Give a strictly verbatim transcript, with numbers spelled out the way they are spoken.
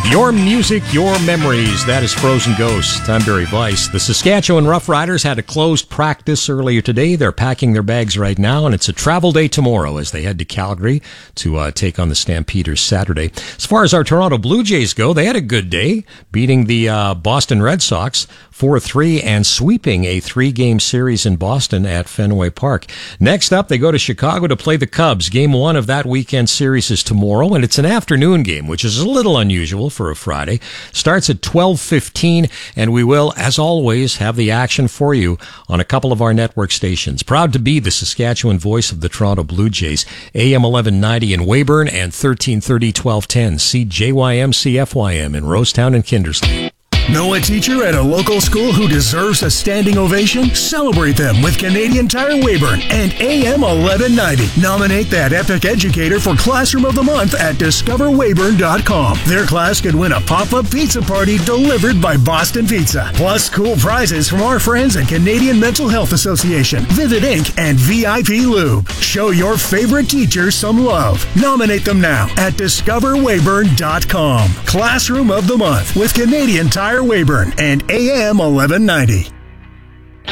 Your music, your memories. That is Frozen Ghost. I'm Barry Weiss. The Saskatchewan Roughriders had a closed practice earlier today. They're packing their bags right now, and it's a travel day tomorrow as they head to Calgary to uh, take on the Stampeders Saturday. As far as our Toronto Blue Jays go, they had a good day, beating the uh, Boston Red Sox four three and sweeping a three-game series in Boston at Fenway Park. Next up, they go to Chicago to play the Cubs. Game one of that weekend series is tomorrow, and it's an afternoon game, which is a little unusual for a Friday. Starts at twelve fifteen, and we will, as always, have the action for you on a couple of our network stations. Proud to be the Saskatchewan voice of the Toronto Blue Jays. A M eleven ninety in Weyburn and thirteen thirty, twelve ten. C J Y M C F Y M in Rosetown and Kindersley. Know a teacher at a local school who deserves a standing ovation? Celebrate them with Canadian Tire Weyburn and A M eleven ninety. Nominate that epic educator for Classroom of the Month at discover weyburn dot com. Their class could win a pop-up pizza party delivered by Boston Pizza. Plus cool prizes from our friends at Canadian Mental Health Association, Vivid Incorporated, and V I P Lube. Show your favorite teacher some love. Nominate them now at discover weyburn dot com. Classroom of the Month with Canadian Tire Weyburn and A M eleven ninety.